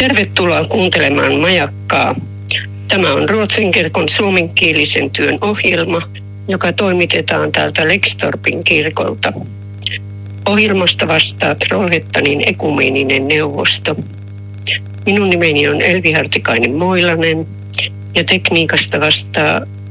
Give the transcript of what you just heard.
Tervetuloa kuuntelemaan Majakkaa. Tämä on Ruotsin kirkon suomenkielisen työn ohjelma, joka toimitetaan täältä Lextorpin kirkolta. Ohjelmasta vastaa Trollhättanin ekumeeninen neuvosto. Minun nimeni on Elvi Hartikainen-Moilanen ja tekniikasta vastaa